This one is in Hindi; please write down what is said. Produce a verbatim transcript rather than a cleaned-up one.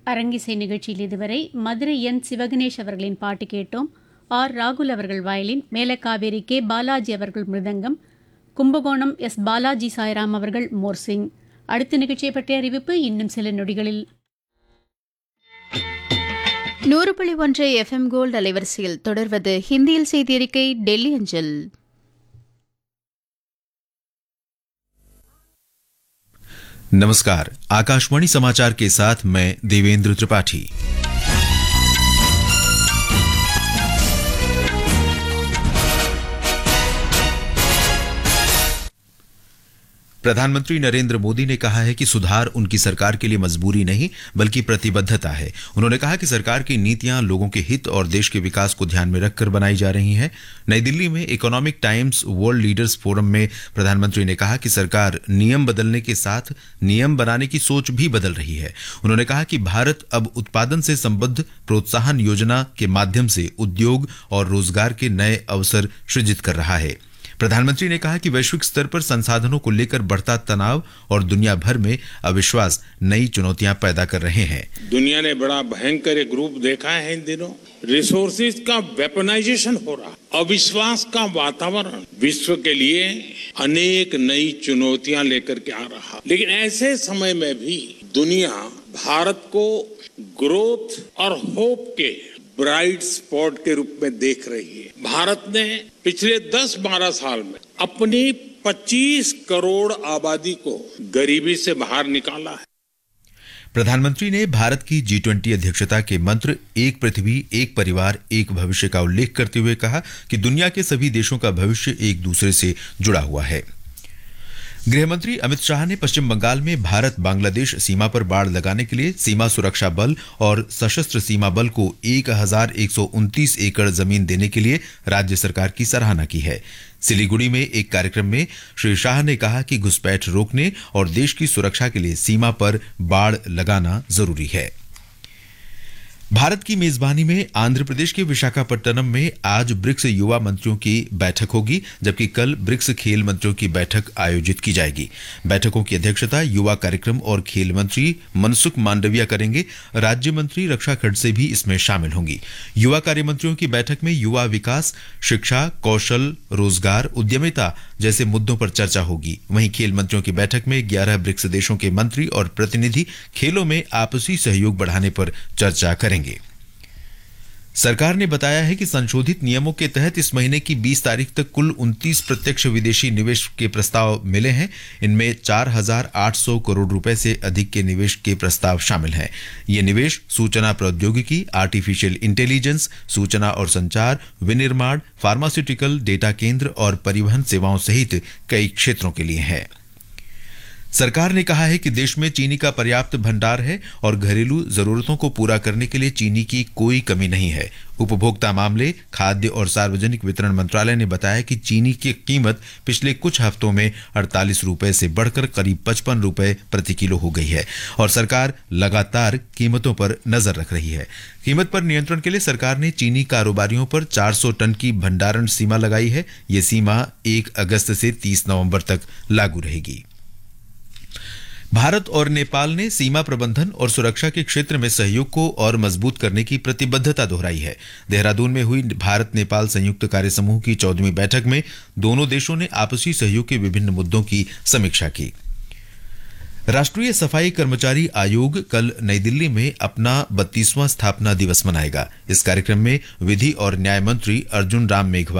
அரங்கிசை நிகழ்ச்சியில் இதுவரை மதுரை என் சிவகணேஷ் அவர்களின் பாட்டு கேட்டோம். ஆர் ராகுல் அவர்கள் வயலின், மேலக்காவேரி கே பாலாஜி அவர்கள் மிருதங்கம், கும்பகோணம் எஸ் பாலாஜி சாய்ராம் அவர்கள் மோர்சிங். அடுத்த நிகழ்ச்சியை பற்றிய அறிவிப்பு இன்னும் சில நொடிகளில். நூறு புள்ளி ஒன்று எஃப்எம் கோல்டு அலைவரிசையில் தொடர்வது ஹிந்தியில் செய்தியறிக்கை டெல்லி அஞ்சல். नमस्कार, आकाशवाणी समाचार के साथ मैं देवेंद्र त्रिपाठी। प्रधानमंत्री नरेंद्र मोदी ने कहा है कि सुधार उनकी सरकार के लिए मजबूरी नहीं बल्कि प्रतिबद्धता है। उन्होंने कहा कि सरकार की नीतियां लोगों के हित और देश के विकास को ध्यान में रखकर बनाई जा रही हैं। नई दिल्ली में economic times world leaders forum में प्रधानमंत्री ने कहा कि सरकार नियम बदलने के साथ नियम बनाने की सोच भी बदल रही है। उन्होंने कहा कि भारत अब उत्पादन से संबद्ध प्रोत्साहन योजना के माध्यम से उद्योग और रोजगार के नए अवसर सृजित कर रहा है। प्रधानमंत्री ने कहा कि वैश्विक स्तर पर संसाधनों को लेकर बढ़ता तनाव और दुनिया भर में अविश्वास नई चुनौतियां पैदा कर रहे हैं। दुनिया ने बड़ा भयंकर एक रूप देखा है इन दिनों। रिसोर्सेज का वेपनाइजेशन हो रहा, अविश्वास का वातावरण विश्व के लिए अनेक नई चुनौतियां लेकर के आ रहा। लेकिन ऐसे समय में भी दुनिया भारत को ग्रोथ और होप के ब्राइट स्पॉट के रूप में देख रही है। भारत ने पिछले दस बारह साल में अपनी पच्चीस करोड़ आबादी को गरीबी से बाहर निकाला है। प्रधानमंत्री ने भारत की जी ट्वेंटी अध्यक्षता के मंत्र एक पृथ्वी एक परिवार एक भविष्य का उल्लेख करते हुए कहा कि दुनिया के सभी देशों का भविष्य एक दूसरे से जुड़ा हुआ है। गृहमंत्री अमित शाह ने पश्चिम बंगाल में भारत बांग्लादेश सीमा पर बाड़ लगाने के लिए सीमा सुरक्षा बल और सशस्त्र सीमा बल को एक हजार एक सौ उनतीस एकड़ जमीन देने के लिए राज्य सरकार की सराहना की है। सिलीगुड़ी में एक कार्यक्रम में श्री शाह ने कहा कि घुसपैठ रोकने और देश की सुरक्षा के लिए सीमा पर बाड़ लगाना जरूरी है। भारत की मेजबानी में आंध्र प्रदेश के विशाखापट्टनम में आज ब्रिक्स युवा मंत्रियों की बैठक होगी, जबकि कल ब्रिक्स खेल मंत्रियों की बैठक आयोजित की जाएगी। बैठकों की अध्यक्षता युवा कार्यक्रम और खेल मंत्री मनसुख मांडविया करेंगे। राज्य मंत्री रक्षा खड़से भी इसमें शामिल होंगी। युवा कार्य मंत्रियों की बैठक में युवा विकास, शिक्षा, कौशल, रोजगार, उद्यमिता जैसे मुद्दों पर चर्चा होगी। वहीं खेल मंत्रियों की बैठक में ग्यारह ब्रिक्स देशों के मंत्री और प्रतिनिधि खेलों में आपसी सहयोग बढ़ाने पर चर्चा करेंगे। सरकार ने बताया है कि संशोधित नियमों के तहत इस महीने की बीस तारीख तक कुल उनतीस प्रत्यक्ष विदेशी निवेश के प्रस्ताव मिले हैं। इनमें चार हजार आठ सौ करोड़ रुपए से अधिक के निवेश के प्रस्ताव शामिल हैं। ये निवेश सूचना प्रौद्योगिकी, आर्टिफिशियल इंटेलिजेंस, सूचना और संचार, विनिर्माण, फार्मास्यूटिकल, डेटा केंद्र और परिवहन सेवाओं सहित कई क्षेत्रों के लिए है। सरकार ने कहा है कि देश में चीनी का पर्याप्त भंडार है और घरेलू जरूरतों को पूरा करने के लिए चीनी की कोई कमी नहीं है। उपभोक्ता मामले, खाद्य और सार्वजनिक वितरण मंत्रालय ने बताया कि चीनी की कीमत पिछले कुछ हफ्तों में अड़तालीस रुपए से बढ़कर करीब पचपन रुपए प्रति किलो हो गई है और सरकार लगातार कीमतों पर नजर रख रही है। कीमत पर नियंत्रण के लिए सरकार ने चीनी कारोबारियों पर चार सौ टन की भंडारण सीमा लगाई है। ये सीमा एक अगस्त से तीस नवंबर तक लागू रहेगी। भारत और नेपाल ने सीमा प्रबंधन और सुरक्षा के क्षेत्र में सहयोग को और मजबूत करने की प्रतिबद्धता दोहराई है। देहरादून में हुई भारत नेपाल संयुक्त कार्य समूह की चौदहवीं बैठक में दोनों देशों ने आपसी सहयोग के विभिन्न मुद्दों की समीक्षा की। राष्ट्रीय सफाई कर्मचारी आयोग कल नई दिल्ली में अपना बत्तीसवां स्थापना दिवस मनाएगा। इस कार्यक्रम में विधि और न्याय मंत्री अर्जुन राम मेघवाल